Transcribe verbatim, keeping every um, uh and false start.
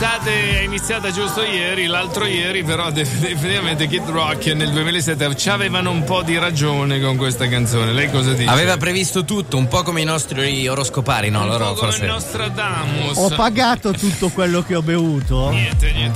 L'estate è iniziata giusto ieri, l'altro ieri, però definitivamente Kid Rock nel duemilasette ci avevano un po' di ragione con questa canzone. Lei cosa dice? Aveva previsto tutto, un po' come i nostri oroscopari, no? Un loro po' come forse. Nostradamus. Ho pagato tutto quello che ho bevuto? Niente, niente.